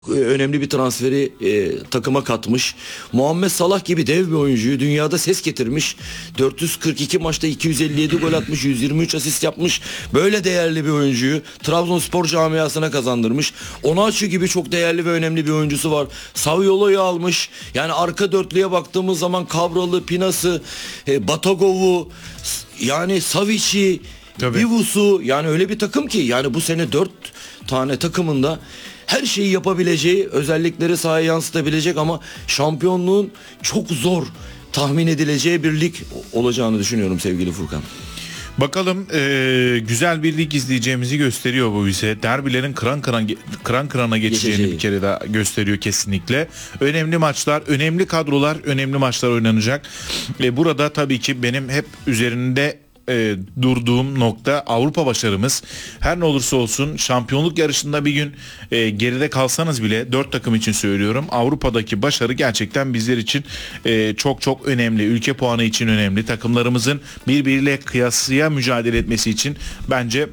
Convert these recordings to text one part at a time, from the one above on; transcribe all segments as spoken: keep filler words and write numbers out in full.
önemli bir transferi e, takıma katmış. Muhammed Salah gibi dev bir oyuncuyu dünyada ses getirmiş. dört yüz kırk iki maçta iki yüz elli yedi gol atmış, yüz yirmi üç asist yapmış. Böyle değerli bir oyuncuyu Trabzonspor camiasına kazandırmış. Onaçu gibi çok değerli ve önemli bir oyuncusu var. Saviolo'yu almış. Yani arka dörtlüye baktığımız zaman Kabralı, Pinas'ı, e, Batagov'u, yani Savic'i, Bivus'u, yani öyle bir takım ki yani bu sene dört tane takımında her şeyi yapabileceği, özellikleri sahaya yansıtabilecek ama şampiyonluğun çok zor tahmin edileceği bir lig olacağını düşünüyorum sevgili Furkan. Bakalım e, güzel bir lig izleyeceğimizi gösteriyor bu bize. Derbilerin kıran kıran kıran kırana geçeceğini Geçeceği. bir kere daha gösteriyor kesinlikle. Önemli maçlar, önemli kadrolar, önemli maçlar oynanacak. E, burada tabii ki benim hep üzerinde E, durduğum nokta Avrupa başarımız. Her ne olursa olsun şampiyonluk yarışında bir gün e, geride kalsanız bile, dört takım için söylüyorum, Avrupa'daki başarı gerçekten bizler için e, çok çok önemli. Ülke puanı için önemli. Takımlarımızın birbiriyle kıyasıya mücadele etmesi için bence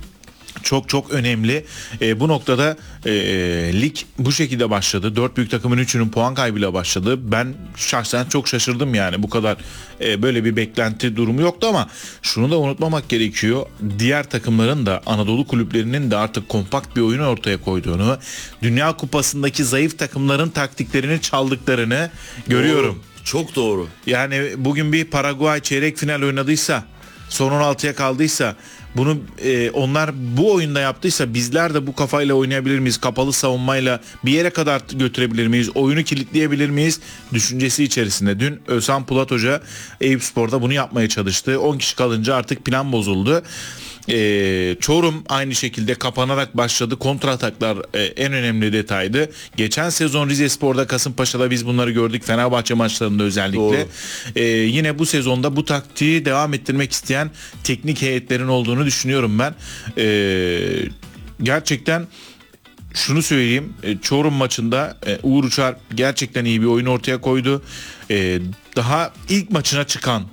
çok çok önemli. E, bu noktada e, lig bu şekilde başladı. Dört büyük takımın üçünün puan kaybıyla başladı. Ben şahsen çok şaşırdım yani. Bu kadar e, böyle bir beklenti durumu yoktu ama şunu da unutmamak gerekiyor. Diğer takımların da, Anadolu kulüplerinin de artık kompakt bir oyun ortaya koyduğunu, Dünya Kupası'ndaki zayıf takımların taktiklerini çaldıklarını görüyorum. Doğru, çok doğru. Yani bugün bir Paraguay çeyrek final oynadıysa, son on altıya kaldıysa, bunu e, onlar bu oyunda yaptıysa bizler de bu kafayla oynayabilir miyiz? Kapalı savunmayla bir yere kadar götürebilir miyiz? Oyunu kilitleyebilir miyiz? Düşüncesi içerisinde. Dün Özhan Pulat Hoca Eyüpspor'da bunu yapmaya çalıştı. on kişi kalınca artık plan bozuldu. Ee, Çorum aynı şekilde kapanarak başladı. Kontrataklar e, en önemli detaydı. Geçen sezon Rizespor'da, Kasımpaşa'da biz bunları gördük. Fenerbahçe maçlarında özellikle. Ee, yine bu sezonda bu taktiği devam ettirmek isteyen teknik heyetlerin olduğunu düşünüyorum ben. Ee, gerçekten şunu söyleyeyim. Çorum maçında Uğur Uçar gerçekten iyi bir oyun ortaya koydu. Ee, daha ilk maçına çıkan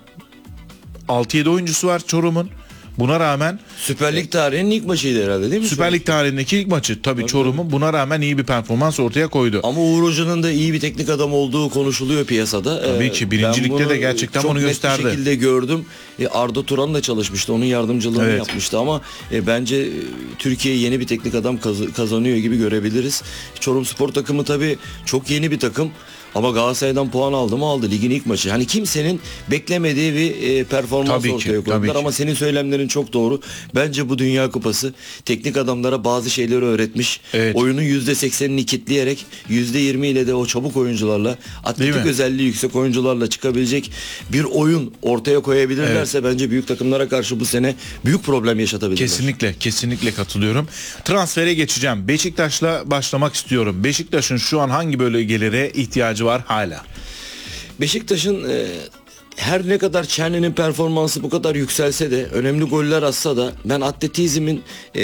altı yedi oyuncusu var Çorum'un. Buna rağmen Süper Lig tarihinin ilk maçıydı herhalde, değil mi? Süper Lig tarihindeki ilk maçı. Tabii Çorum'un buna rağmen iyi bir performans ortaya koydu. Ama Uğur Hoca'nın da iyi bir teknik adam olduğu konuşuluyor piyasada. Tabii ki birinci ligde de gerçekten bunu gösterdi. Çok net bir şekilde gördüm. E, Arda Turan da çalışmıştı. Onun yardımcılığını evet. yapmıştı ama e, bence e, Türkiye yeni bir teknik adam kaz- kazanıyor gibi görebiliriz. Çorum Spor takımı tabii çok yeni bir takım. Ama Galatasaray'dan puan aldı mı aldı, ligin ilk maçı. Hani kimsenin beklemediği bir e, performans tabii ortaya ki, koydular ama senin söylemlerin çok doğru. Bence bu Dünya Kupası teknik adamlara bazı şeyleri öğretmiş. Evet. Oyunun yüzde seksenini kitleyerek yüzde yirmi ile de o çabuk oyuncularla, atletik özelliği yüksek oyuncularla çıkabilecek bir oyun ortaya koyabilirlerse evet. bence büyük takımlara karşı bu sene büyük problem yaşatabilirler. Kesinlikle, kesinlikle katılıyorum. Transfere geçeceğim. Beşiktaş'la başlamak istiyorum. Beşiktaş'ın şu an hangi bölgelere ihtiyacı var hala? Beşiktaş'ın e, her ne kadar Çerni'nin performansı bu kadar yükselse de, önemli goller atsa da ben atletizmin e,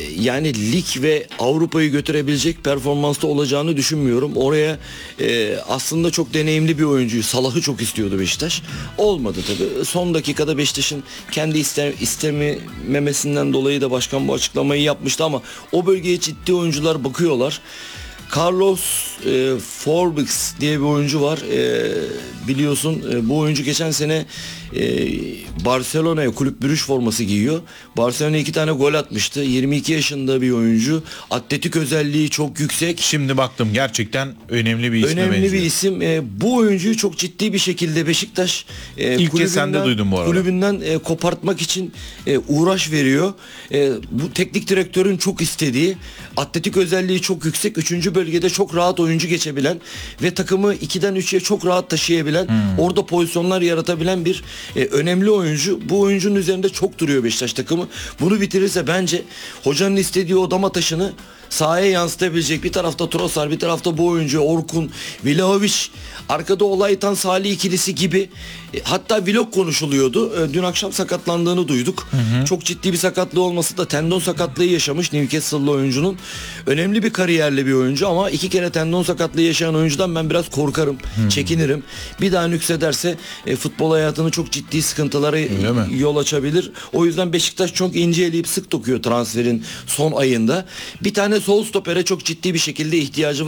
yani lig ve Avrupa'yı götürebilecek performansta olacağını düşünmüyorum. Oraya e, aslında çok deneyimli bir oyuncuyu, Salah'ı çok istiyordu Beşiktaş. Olmadı tabii. Son dakikada Beşiktaş'ın kendi iste, istememesinden dolayı da başkan bu açıklamayı yapmıştı ama o bölgeye ciddi oyuncular bakıyorlar. Carlos e, Forbix diye bir oyuncu var. E, biliyorsun e, bu oyuncu geçen sene e, Barcelona'ya kulüp bürüş forması giyiyor. Barcelona'ya iki tane gol atmıştı. yirmi iki yaşında bir oyuncu. Atletik özelliği çok yüksek. Şimdi baktım, gerçekten önemli bir isme Önemli benziyor. bir isim. E, bu oyuncuyu çok ciddi bir şekilde Beşiktaş e, İlk kez sende duydum bu arada. Kulübünden e, kopartmak için e, uğraş veriyor. E, bu teknik direktörün çok istediği, atletik özelliği çok yüksek, üçüncü bölgede çok rahat oyuncu geçebilen ve takımı ikiden üçe çok rahat taşıyabilen, hmm. orada pozisyonlar yaratabilen bir e, önemli oyuncu. Bu oyuncunun üzerinde çok duruyor Beşiktaş takımı. Bunu bitirirse bence hocanın istediği o dama taşını sahaya yansıtabilecek. Bir tarafta Trossard, bir tarafta bu oyuncu Orkun, Vlahovic, arkada Olaytan Salih ikilisi gibi. E, hatta Vlog konuşuluyordu. E, dün akşam sakatlandığını duyduk. Hı hı. Çok ciddi bir sakatlığı olması da, tendon sakatlığı yaşamış Newcastle'lı oyuncunun. Önemli bir kariyerli bir oyuncu ama iki kere tendon sakatlığı yaşayan oyuncudan ben biraz korkarım. Hı. Çekinirim. Bir daha nüksederse e, futbol hayatını çok ciddi sıkıntılara yol açabilir. O yüzden Beşiktaş çok ince eleyip sık dokuyor transferin son ayında. Bir tane sol stopere çok ciddi bir şekilde ihtiyacı